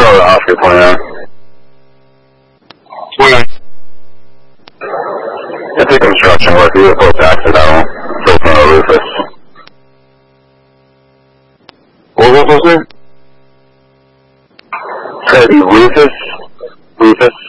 Charlie Oscar 29. 29. It's a construction work. You report accidental. Filipino Rufus. What was it? Said Rufus.